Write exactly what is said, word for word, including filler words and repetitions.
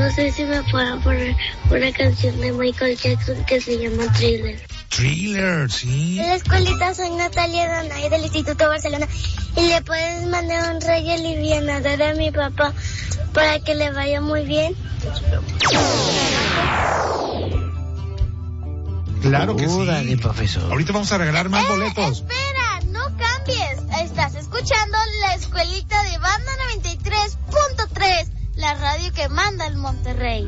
no sé si me pueden poner una canción de Michael Jackson que se llama Thriller. Thriller, sí. En la escuelita soy Natalia Donay del Instituto Barcelona y le puedes mandar un reggae livianador a mi papá para que le vaya muy bien. Claro que sí. Dale, profesor. Ahorita vamos a regalar más Eh, boletos. Espera, no cambies. Estás escuchando la escuelita de Banda noventa y tres punto tres, la radio que manda en Monterrey.